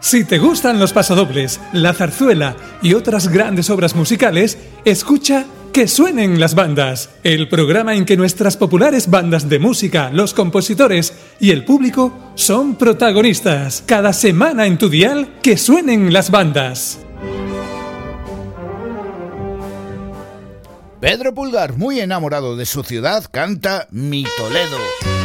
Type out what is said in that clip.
Si te gustan los pasodobles, la zarzuela y otras grandes obras musicales, escucha Que suenen las bandas, el programa en que nuestras populares bandas de música, los compositores y el público son protagonistas. Cada semana en tu dial, Que suenen las bandas. Pedro Pulgar, muy enamorado de su ciudad, canta Mi Toledo.